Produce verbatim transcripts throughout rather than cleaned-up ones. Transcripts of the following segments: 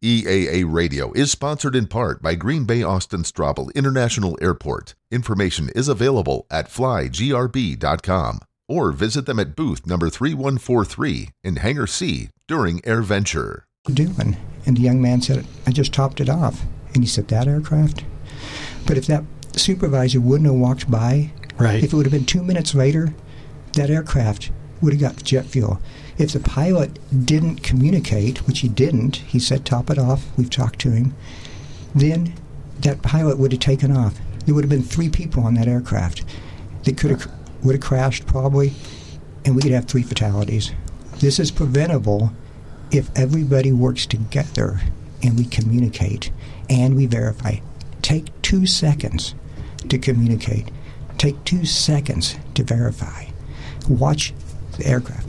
E A A Radio is sponsored in part by Green Bay Austin Straubel International Airport. Information is available at fly g r b dot com or visit them at booth number three one four three in Hangar C during AirVenture. Doing, and the young man said, I just topped it off. And he said, that aircraft? But if that supervisor wouldn't have walked by, right. if it would have been two minutes later, that aircraft would have got jet fuel. If the pilot didn't communicate, which he didn't, he said top it off, we've talked to him, then that pilot would have taken off. There would have been three people on that aircraft. They could have would have crashed probably, and we could have three fatalities. This is preventable if everybody works together and we communicate and we verify. Take two seconds to communicate. Take two seconds to verify. Watch the aircraft.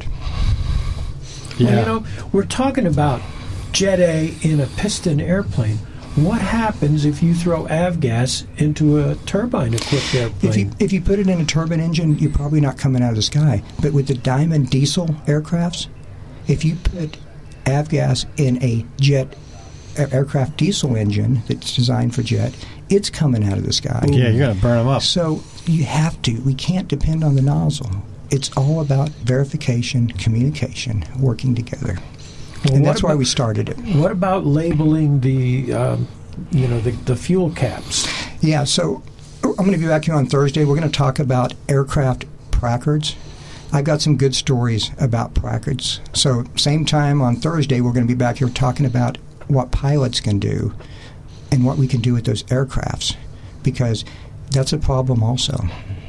Yeah. Well, you know, we're talking about Jet A in a piston airplane. What happens if you throw avgas into a turbine-equipped airplane? If you, if you put it in a turbine engine, you're probably not coming out of the sky. But with the Diamond diesel aircrafts, if you put avgas in a jet aircraft diesel engine that's designed for jet, it's coming out of the sky. Yeah, you're going to burn them up. So you have to. We can't depend on the nozzle. It's all about verification, communication, working together. Well, and that's about, why we started it. What about labeling the, um, you know, the, the fuel caps? Yeah, so I'm going to be back here on Thursday. We're going to talk about aircraft placards. I've got some good stories about placards. So same time on Thursday, we're going to be back here talking about what pilots can do and what we can do with those aircrafts, because that's a problem also.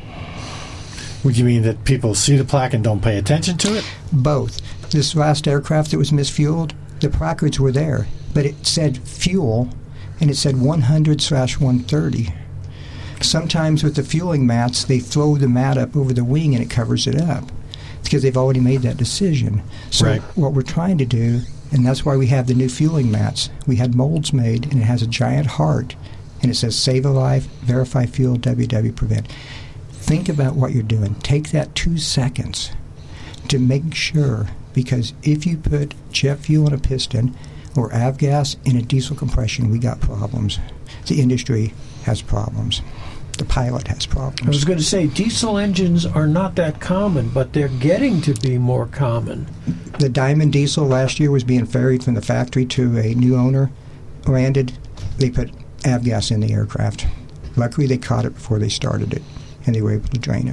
Would you mean that people see the plaque and don't pay attention to it? Both. This last aircraft that was misfueled, the placards were there, but it said fuel, and it said one hundred slash one thirty. Sometimes with the fueling mats, they throw the mat up over the wing and it covers it up because they've already made that decision. So right. what we're trying to do, and that's why we have the new fueling mats, we had molds made, and it has a giant heart, and it says Save a Life, Verify Fuel, W W Prevent. Think about what you're doing. Take that two seconds to make sure, because if you put jet fuel in a piston or avgas in a diesel compression, we got problems. The industry has problems. The pilot has problems. I was going to say, diesel engines are not that common, but they're getting to be more common. The Diamond diesel last year was being ferried from the factory to a new owner, landed, they put avgas in the aircraft. Luckily, they caught it before they started it, and they were able to drain it.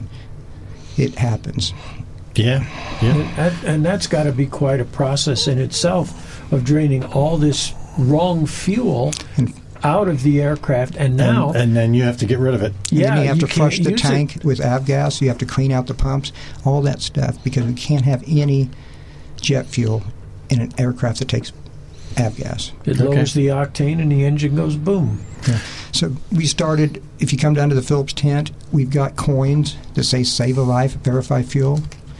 It happens. Yeah, yeah. And, and that's got to be quite a process in itself of draining all this wrong fuel and, out of the aircraft, and now... And, and then you have to get rid of it. And yeah, then you have you to flush the tank it. with avgas. You have to clean out the pumps, all that stuff, because we can't have any jet fuel in an aircraft that takes avgas. It okay. lowers the octane and the engine goes boom. Yeah. So we started, if you come down to the Phillips tent, we've got coins that say Save a Life, Verify Fuel.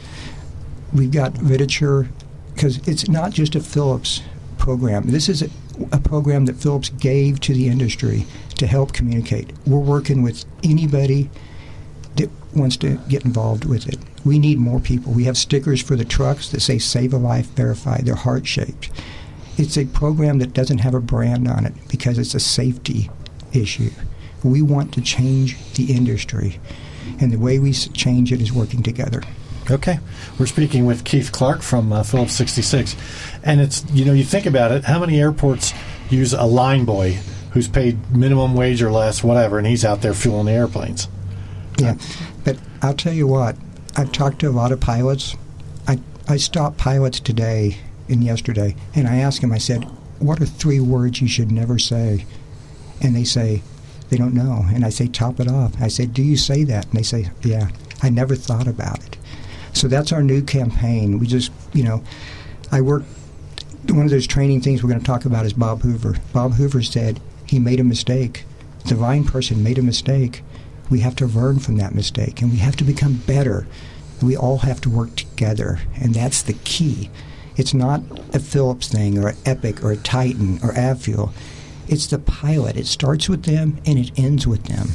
We've got literature, because it's not just a Phillips program. This is a, a program that Phillips gave to the industry to help communicate. We're working with anybody that wants to get involved with it. We need more people. We have stickers for the trucks that say Save a Life, Verify. They're heart-shaped. It's a program that doesn't have a brand on it because it's a safety issue. We want to change the industry, and the way we change it is working together. Okay. We're speaking with Keith Clark from uh, Phillips sixty-six. And it's, you know, you think about it, how many airports use a line boy who's paid minimum wage or less, whatever, and he's out there fueling the airplanes? Yeah. But I'll tell you what, I've talked to a lot of pilots. I, I stopped pilots today and yesterday, and I asked them, I said, what are three words you should never say? And they say, they don't know. And I say, top it off. I say, do you say that? And they say, yeah, I never thought about it. So that's our new campaign. We just, you know, I work, one of those training things we're going to talk about is Bob Hoover. Bob Hoover said he made a mistake. The line person made a mistake. We have to learn from that mistake, and we have to become better. We all have to work together, and that's the key. It's not a Phillips thing or an Epic or a Titan or Avfuel. It's the pilot. It starts with them, and it ends with them.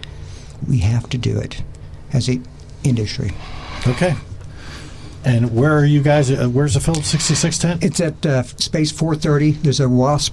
We have to do it as an industry. Okay. And where are you guys? Uh, where's the Phillips sixty-six tent? It's at uh, Space four thirty. There's a WASP